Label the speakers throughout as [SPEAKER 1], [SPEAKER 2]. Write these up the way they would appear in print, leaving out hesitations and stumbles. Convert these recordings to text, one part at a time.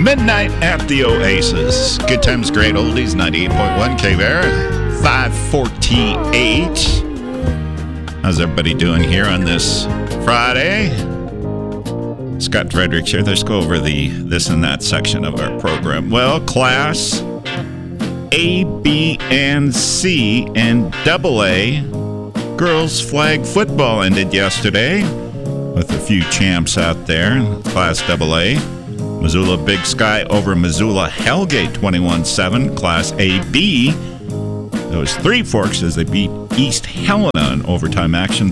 [SPEAKER 1] Midnight at the Oasis. Good times, great oldies, 98.1 KVR, 548. How's everybody doing here on this Friday? Scott Fredericks here. Let's go over the this and that section of our program. Well, Class A, B, and C and AA girls flag football ended yesterday with a few champs out there. Class AA. Missoula Big Sky over Missoula Hellgate 21-7. Class AB, those Three Forks as they beat East Helena in overtime action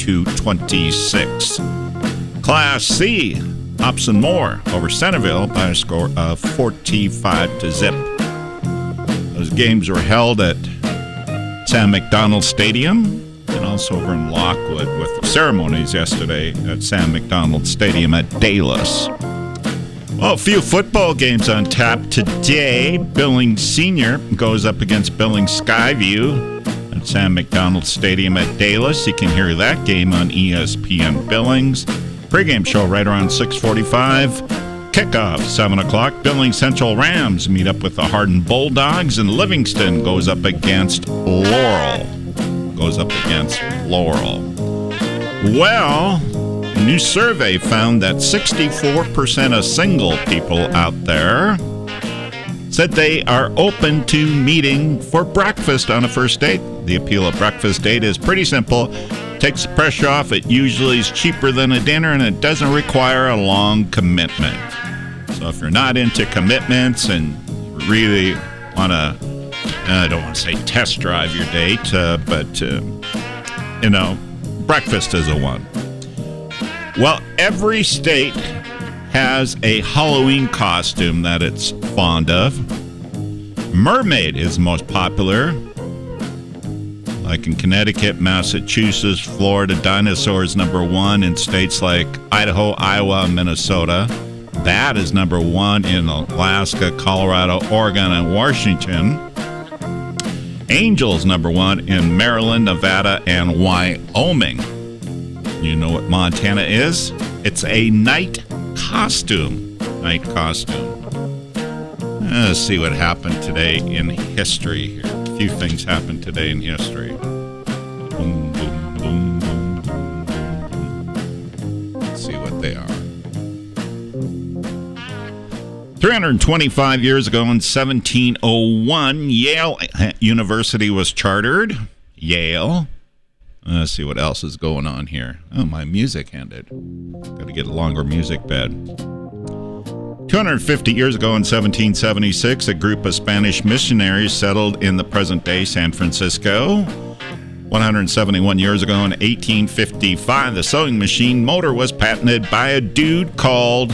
[SPEAKER 1] 32-26. Class C, Hobson Moore over Centerville by a score of 45-0. Those games were held at Sam McDonald Stadium and also over in Lockwood with the ceremonies yesterday at Sam McDonald Stadium at Dallas. Well, a few football games on tap today. Billings Senior goes up against Billings Skyview at Sam McDonald Stadium at Dallas. You can hear that game on ESPN Billings. Pre-game show right around 6:45. Kickoff, 7 o'clock. Billings Central Rams meet up with the Hardin Bulldogs, and Livingston goes up against Laurel. Well, a new survey found that 64% of single people out there said they are open to meeting for breakfast on a first date. The appeal of breakfast date is pretty simple. Takes the pressure off. It usually is cheaper than a dinner, and it doesn't require a long commitment. So if you're not into commitments and you really want to, I don't want to say test drive your date, but breakfast is a one. Well, every state has a Halloween costume that it's fond of. Mermaid is most popular. Like in Connecticut, Massachusetts, Florida, dinosaur is number one in states like Idaho, Iowa, and Minnesota. Bat is number one in Alaska, Colorado, Oregon, and Washington. Angels number one in Maryland, Nevada, and Wyoming. You know what Montana is? It's a night costume. Let's see what happened today in history here. A few things happened today in history. Boom, boom, boom, boom, boom, boom. Let's see what they are. 325 years ago in 1701, Yale University was chartered. Yale. Let's see what else is going on here. Oh, my music ended. Got to get a longer music bed. 250 years ago in 1776, a group of Spanish missionaries settled in the present-day San Francisco. 171 years ago in 1855, the sewing machine motor was patented by a dude called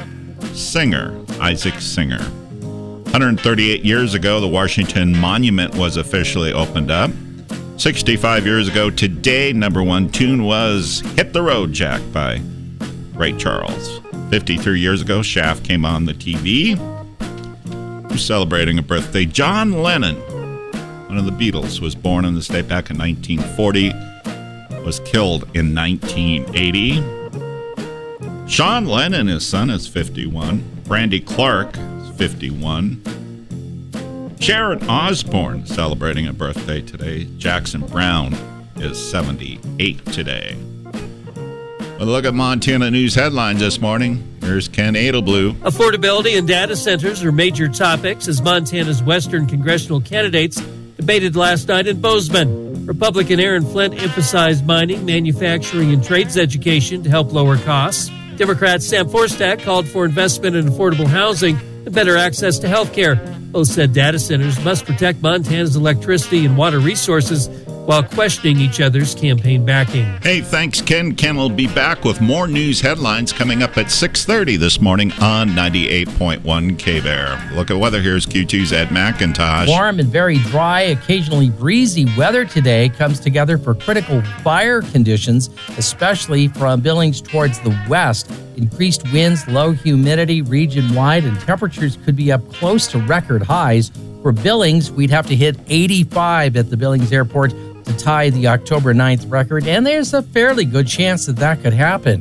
[SPEAKER 1] Isaac Singer. 138 years ago, the Washington Monument was officially opened up. 65 years ago today, number one tune was Hit the Road Jack by Ray Charles. 53 years ago, Shaft came on the TV. Who's celebrating a birthday? John Lennon, one of the Beatles, was born in the state back in 1940, was killed in 1980. Sean Lennon, his son, is 51. Brandy Clark is 51. Sharon Osbourne celebrating a birthday today. Jackson Brown is 78 today. A look at Montana news headlines this morning. Here's Ken Adelblue.
[SPEAKER 2] Affordability and data centers are major topics as Montana's Western congressional candidates debated last night in Bozeman. Republican Aaron Flint emphasized mining, manufacturing, and trades education to help lower costs. Democrat Sam Forstak called for investment in affordable housing and better access to health care. Both said data centers must protect Montana's electricity and water resources while questioning each other's campaign backing.
[SPEAKER 1] Hey, thanks, Ken. Ken will be back with more news headlines coming up at 6:30 this morning on 98.1 KVR. Look at weather. Here's Q2's Ed McIntosh.
[SPEAKER 3] Warm and very dry, occasionally breezy weather today comes together for critical fire conditions, especially from Billings towards the west. Increased winds, low humidity region-wide, and temperatures could be up close to record highs. For Billings, we'd have to hit 85 at the Billings Airport to tie the October 9th record, and there's a fairly good chance that could happen.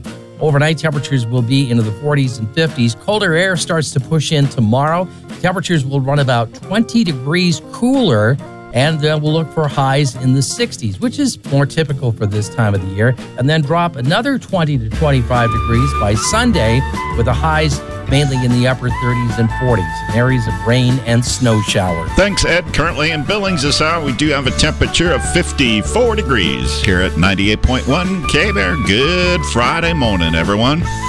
[SPEAKER 3] Overnight temperatures will be into the 40s and 50s. Colder air starts to push in tomorrow. Temperatures will run about 20 degrees cooler, and we'll look for highs in the 60s, which is more typical for this time of the year, and then drop another 20 to 25 degrees by Sunday, with the highs mainly in the upper 30s and 40s, and areas of rain and snow showers.
[SPEAKER 1] Thanks, Ed. Currently in Billings this hour, we do have a temperature of 54 degrees here at 98.1 K-Bear. Good Friday morning, everyone.